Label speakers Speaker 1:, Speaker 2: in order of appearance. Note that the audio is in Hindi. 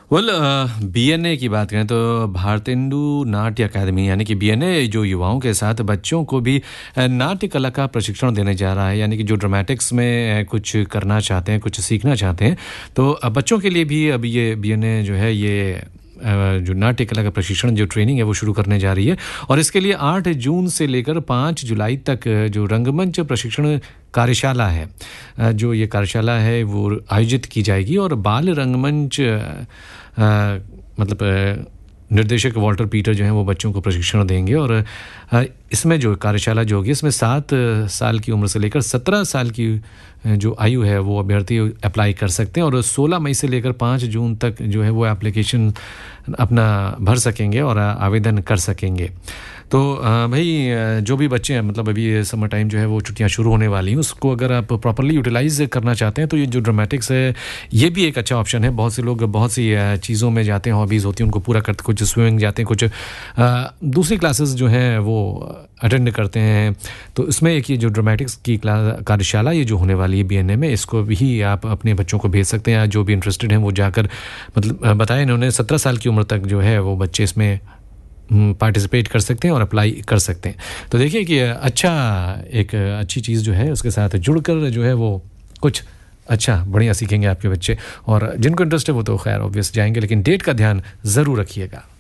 Speaker 1: वेल बीएनए की बात करें तो भारतेंदु नाट्य अकादमी यानी कि बीएनए जो युवाओं के साथ बच्चों को भी नाट्य कला का प्रशिक्षण देने जा रहा है। यानी कि जो ड्रामेटिक्स में कुछ करना चाहते हैं, कुछ सीखना चाहते हैं, तो बच्चों के लिए भी अब ये बीएनए जो है ये जो नाट्य कला का प्रशिक्षण जो ट्रेनिंग है वो शुरू करने जा रही है। और इसके लिए 8 जून से लेकर 5 जुलाई तक जो रंगमंच प्रशिक्षण कार्यशाला है, जो ये कार्यशाला है वो आयोजित की जाएगी। और बाल रंगमंच मतलब निर्देशक वॉल्टर पीटर जो हैं वो बच्चों को प्रशिक्षण देंगे। और इसमें जो कार्यशाला जो होगी इसमें 7 साल की उम्र से लेकर 17 साल की जो आयु है वो अभ्यर्थी अप्लाई कर सकते हैं। और 16 मई से लेकर 5 जून तक जो है वो एप्लीकेशन अपना भर सकेंगे और आवेदन कर सकेंगे। तो भाई जो भी बच्चे हैं, मतलब अभी समर टाइम जो है वो छुट्टियां शुरू होने वाली हैं, उसको अगर आप प्रॉपर्ली यूटिलाइज करना चाहते हैं तो ये जो ड्रामेटिक्स है ये भी एक अच्छा ऑप्शन है। बहुत से लोग बहुत सी चीज़ों में जाते हैं, हॉबीज़ होती हैं उनको पूरा करते, कुछ स्विमिंग जाते हैं, कुछ दूसरी क्लासेस जो हैं वो अटेंड करते हैं। तो इसमें एक ये जो ड्रामेटिक्स की कार्यशाला ये जो होने वाली है बीएनए में, इसको भी आप अपने बच्चों को भेज सकते हैं। जो भी इंटरेस्टेड हैं वो जाकर, मतलब बताया इन्होंने 17 साल की उम्र तक जो है वो बच्चे इसमें पार्टिसिपेट कर सकते हैं और अप्लाई कर सकते हैं। तो देखिए कि एक अच्छी चीज़ जो है उसके साथ जुड़कर जो है वो कुछ अच्छा बढ़िया सीखेंगे आपके बच्चे। और जिनको इंटरेस्ट है वो तो खैर ऑब्वियस जाएंगे, लेकिन डेट का ध्यान ज़रूर रखिएगा।